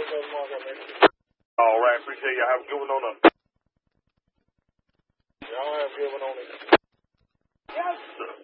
All right, appreciate y'all. Have a good one on up. Y'all have a good one on it. Yes, sir.